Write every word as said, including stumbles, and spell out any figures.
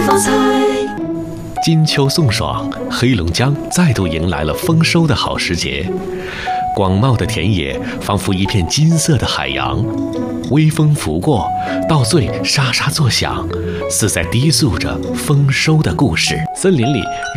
发财。 金秋送爽，黑龙江再度迎来了丰收的好时节。广袤的田野仿佛一片金色的海洋，微风拂过，稻穗沙沙作响，似在低诉着丰收的故事。森林里